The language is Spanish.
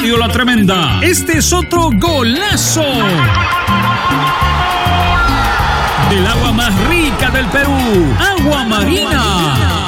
Radio La Tremenda. Este es otro golazo del agua más rica del Perú, Agua Marina.